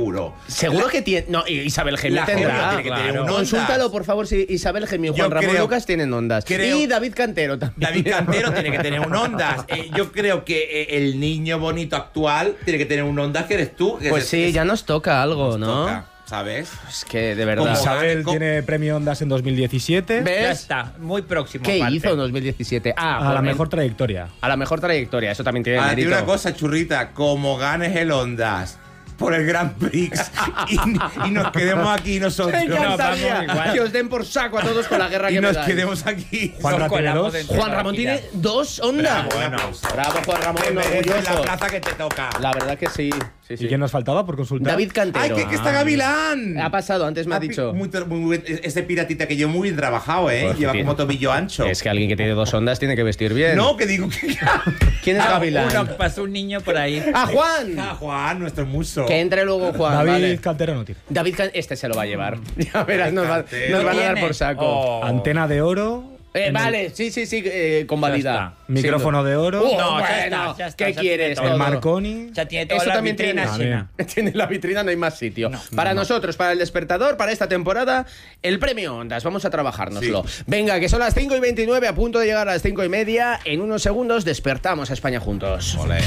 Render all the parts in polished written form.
seguro. Seguro que tiene... No, Isabel Gemio tendrá. Tiene que tener un Ondas. Consúltalo, por favor, si Isabel Gemio y Juan Ramón Lucas tienen Ondas. Y David Cantero también. David Cantero tiene que tener un Ondas. Yo creo que el niño bonito actual tiene que tener un Ondas, que eres tú. Que pues sí, ya nos toca algo, ¿no? Toca, ¿sabes? Es que, de verdad... Isabel tiene premio Ondas en 2017. ¿Ves? Ya está, muy próximo. ¿Qué aparte. hizo en 2017? A la mejor trayectoria. A la mejor trayectoria, eso también tiene Ahora, mérito. tiene una cosa, churrita, como ganes el Ondas por el Grand Prix y nos quedemos aquí nosotros. Me encantaría vamos igual. que os den por saco a todos con la guerra y que me nos dais. quedemos aquí. Juan Nos colamos Ramón dentro Juan de la Ramón vida. tiene 2 Ondas. Bueno, Bravo, Juan Ramón, te mereces orgulloso. la plaza que te toca. La verdad que sí. Sí, ¿Y sí. quién nos faltaba por consultar? David Cantero. ¡Ay, que está Gavilán! Ha pasado, antes me ha dicho. Muy, ese piratita que yo muy bien trabajado, ¿eh? Pues, Lleva tío. como tobillo ancho. Es que alguien que tiene 2 Ondas tiene que vestir bien. No, que digo que... ¿Quién es Gavilán? Uno, pasó un niño por ahí. ¡Ah, Juan! Juan, nuestro muso. Que entre luego Juan. David vale. Cantero no tiene. Este se lo va a llevar. Ya verás, nos Cantero. van a dar ¿Tiene? por saco. Oh. Antena de oro. Vale, sí, convalida. Micrófono de oro. No, ya bueno, está, ¿qué ya quieres? tiene todo. El Todo. Marconi. Ya tiene toda Eso la también vitrina tiene. llena. Tiene la vitrina, no hay más sitio. Para nosotros, para el despertador, para esta temporada, el premio Ondas. Vamos a trabajárnoslo. Venga, que son las 5:29, a punto de llegar a las 5:30. En unos segundos despertamos a España juntos. Olé.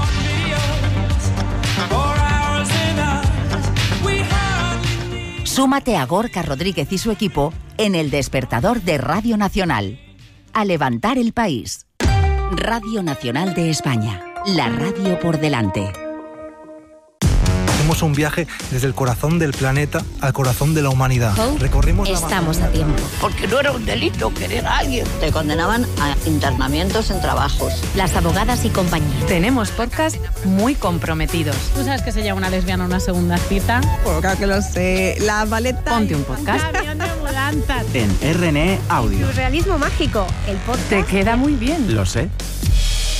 Súmate a Gorka Rodríguez y su equipo en el despertador de Radio Nacional. A levantar el país. Radio Nacional de España. La radio por delante. Hacemos un viaje desde el corazón del planeta al corazón de la humanidad. Recorrimos la Estamos a tiempo. Porque no era un delito querer a alguien. Te condenaban a internamientos en trabajos. Las abogadas y compañía. Tenemos podcast muy comprometidos. ¿Tú sabes que se llama una lesbiana una segunda cita? Pues claro que lo sé. La baleta. Ponte un podcast. Camión de mudanzas. En RNE Audio. Realismo mágico. El podcast. Te queda muy bien. Lo sé.